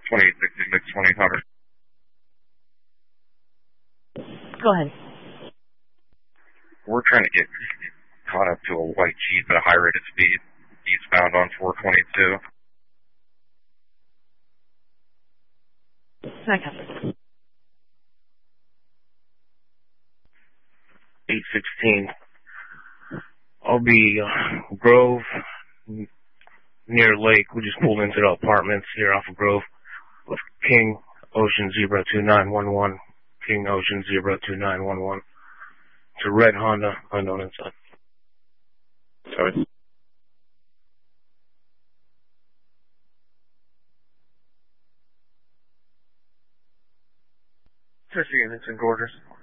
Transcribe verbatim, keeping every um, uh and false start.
twenty-eight sixty-six, twenty Hunter. Go ahead. We're trying to get caught up to a white Jeep at a high rate of speed, eastbound on four twenty-two. I copy. eight sixteen. I'll be uh, Grove, near Lake. We just pulled into the apartments here off of Grove with King Ocean Zebra two nine one one. King Ocean Zebra two nine one one. It's a red Honda, unknown inside. Sorry. fifty units in Gorgeous.